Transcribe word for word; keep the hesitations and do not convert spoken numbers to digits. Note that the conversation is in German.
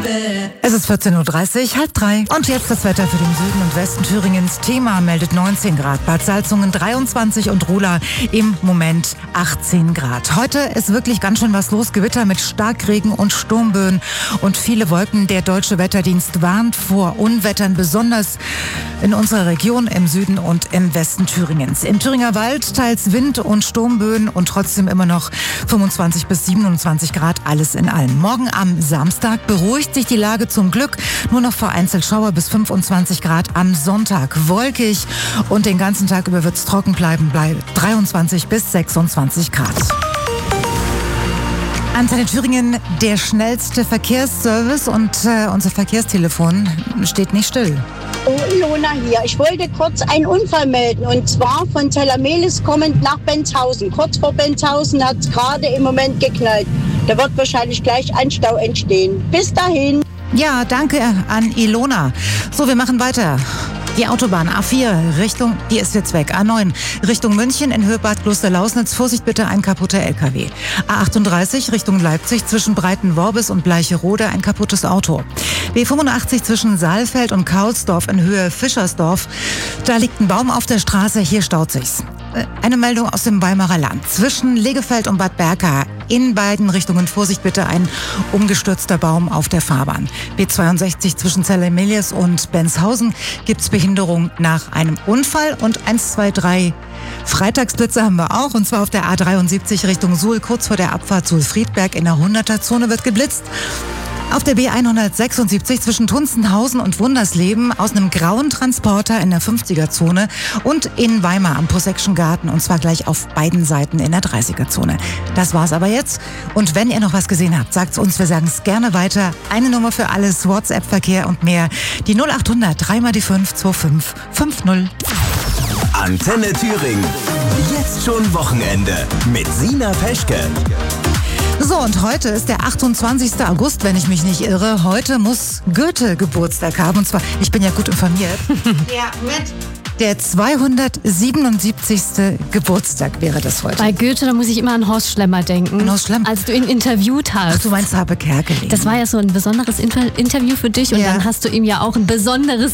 Es ist vierzehn Uhr dreißig, halb drei. Und jetzt das Wetter für den Süden und Westen Thüringens. Thema meldet neunzehn Grad, Bad Salzungen dreiundzwanzig und Ruhla im Moment achtzehn Grad. Heute ist wirklich ganz schön was los. Gewitter mit Starkregen und Sturmböen und viele Wolken. Der Deutsche Wetterdienst warnt vor Unwettern, besonders in unserer Region im Süden und im Westen Thüringens. Im Thüringer Wald teils Wind und Sturmböen und trotzdem immer noch fünfundzwanzig bis siebenundzwanzig Grad, alles in allem. Morgen am Samstag beruhigt sich die Lage zum Glück. Nur noch vereinzelt Schauer bis fünfundzwanzig Grad. Am Sonntag wolkig und den ganzen Tag über wird es trocken bleiben, bleibt dreiundzwanzig bis sechsundzwanzig Grad. Antenne Thüringen, der schnellste Verkehrsservice und äh, unser Verkehrstelefon steht nicht still. Oh, Ilona hier. Ich wollte kurz einen Unfall melden und zwar von Tellamelis kommend nach Bentshausen. Kurz vor Bentshausen hat es gerade im Moment geknallt. Da wird wahrscheinlich gleich ein Stau entstehen. Bis dahin. Ja, danke an Ilona. So, wir machen weiter. Die Autobahn A vier Richtung, die ist jetzt weg. A neun Richtung München in Höhe Bad Kloster-Lausnitz. Vorsicht bitte, ein kaputter L K W. A achtunddreißig Richtung Leipzig zwischen Breitenworbis und Bleicherode ein kaputtes Auto. B fünfundachtzig zwischen Saalfeld und Kaulsdorf in Höhe Fischersdorf. Da liegt ein Baum auf der Straße, hier staut sich's. Eine Meldung aus dem Weimarer Land. Zwischen Legefeld und Bad Berka in beiden Richtungen Vorsicht bitte, ein umgestürzter Baum auf der Fahrbahn. B zweiundsechzig zwischen Zellermelius und Benshausen gibt's Behinderung nach einem Unfall und eins, zwei, drei Freitagsblitze haben wir auch, und zwar auf der A dreiundsiebzig Richtung Suhl, kurz vor der Abfahrt Suhl-Friedberg in der hunderter-Zone wird geblitzt. Auf der B hundertsechsundsiebzig zwischen Tunzenhausen und Wundersleben aus einem grauen Transporter in der fünfziger-Zone und in Weimar am Possession Garten, und zwar gleich auf beiden Seiten in der dreißiger-Zone. Das war's aber jetzt. Und wenn ihr noch was gesehen habt, sagt's uns, wir sagen es gerne weiter. Eine Nummer für alles, WhatsApp-Verkehr und mehr. Die null achthundert drei mal die fünf zwei fünf fünf null. Antenne Thüringen. Jetzt schon Wochenende mit Sina Peschke. So, und heute ist der achtundzwanzigster August, wenn ich mich nicht irre. Heute muss Goethe Geburtstag haben. Und zwar, ich bin ja gut informiert. Ja, mit der zweihundertsiebenundsiebzigste Geburtstag wäre das heute. Bei Goethe, da muss ich immer an Horst Schlemmer denken. An Horst Schlemmer? Als du ihn interviewt hast. Ach, du meinst Habe Kerkeling. Das war ja so ein besonderes Inter- Interview für dich und ja. Dann hast du ihm ja auch ein besonderes